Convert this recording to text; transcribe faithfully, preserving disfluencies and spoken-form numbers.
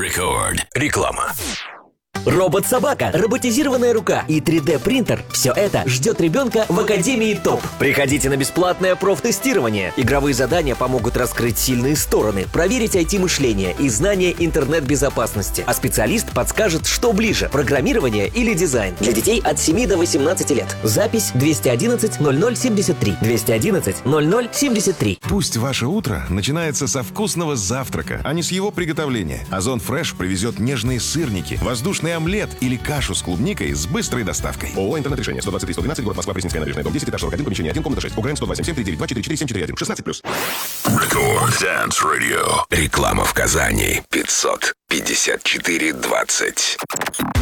Record. Реклама. Робот-собака, роботизированная рука и три дэ принтер – все это ждет ребенка в Академии ТОП. Приходите на бесплатное профтестирование. Игровые задания помогут раскрыть сильные стороны, проверить ай ти-мышление и знания интернет-безопасности. А специалист подскажет, что ближе – программирование или дизайн. Для детей от семи до восемнадцати лет. Запись двести одиннадцать ноль ноль семьдесят три. двести одиннадцать ноль ноль семьдесят три. Пусть ваше утро начинается со вкусного завтрака, а не с его приготовления. Озон Фреш привезет нежные сырники, воздушный омлет или кашу с клубникой с быстрой доставкой. ООО «Интернет-решение». сто двадцать три сто двенадцать, город Москва, Пресненская набережная, дом десять, этаж сорок один, помещение один, комната шесть. УГРН сто два семь семь три девять два четыре четыре семь четыре один. шестнадцать плюс. Record Dance Radio. Реклама в Казани. пятьсот пятьдесят четыре двадцать.